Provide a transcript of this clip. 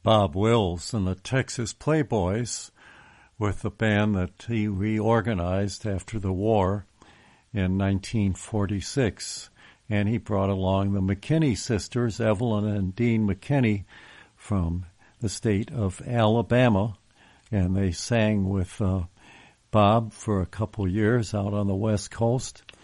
Bob Wills and the Texas Playboys with the band that he reorganized after the war in 1946. And he brought along the McKinney sisters, Evelyn and Dean McKinney, from the state of Alabama. And they sang with Bob for a couple years out on the West Coast.